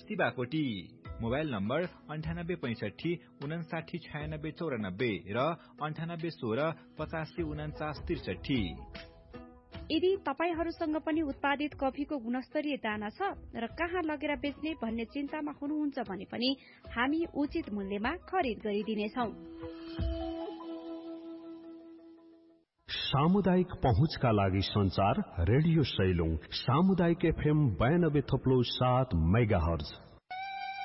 Shivakoti. Mobile number 9865599694 र 9816854963। यदि तपाईहरुसँग पनि उत्पादित कफीको गुणस्तरीय दाना छ र कहाँ लगेर बेच्ने भन्ने चिन्तामा हुनुहुन्छ भने पनि हामी उचित मूल्यमा खरिद गरिदिनेछौं। सामुदायिक पहुँचका लागि संचार रेडियो सैलुङ सामुदायिक FM 92.7 मेगाहर्ज